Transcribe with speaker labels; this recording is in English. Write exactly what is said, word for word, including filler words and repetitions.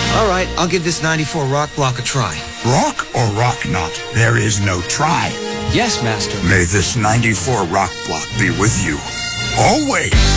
Speaker 1: All right, I'll give this ninety-four rock block a try.
Speaker 2: Rock or rock not? There is no try.
Speaker 1: Yes, Master.
Speaker 2: May this ninety-four rock block be with you. Always.